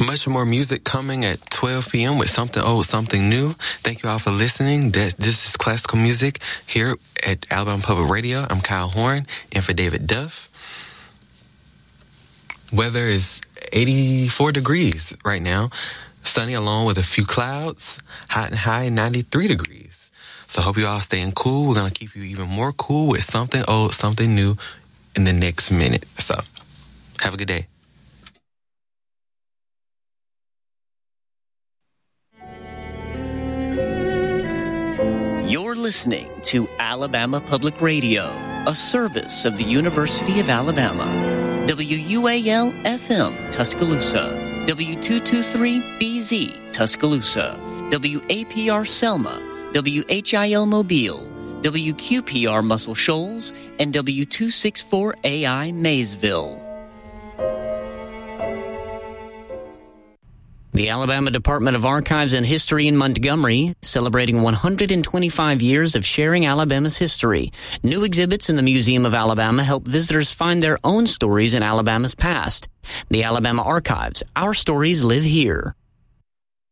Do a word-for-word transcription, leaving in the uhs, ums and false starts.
Much more music coming at twelve p.m. with something old, something new. Thank you all for listening. This is Classical Music here at Alabama Public Radio. I'm Kyle Horn, and for David Duff. Weather is eighty-four degrees right now. Sunny along with a few clouds. Hot and high, ninety-three degrees. So I hope you all staying cool. We're going to keep you even more cool with something old, something new in the next minute. So have a good day. You're listening to Alabama Public Radio, a service of the University of Alabama. W U A L F M Tuscaloosa, W two twenty-three B Z Tuscaloosa, W A P R Selma, W H I L Mobile, W Q P R Muscle Shoals, and W two sixty-four A I Maysville. The Alabama Department of Archives and History in Montgomery, celebrating one hundred twenty-five years of sharing Alabama's history. New exhibits in the Museum of Alabama help visitors find their own stories in Alabama's past. The Alabama Archives, our stories live here.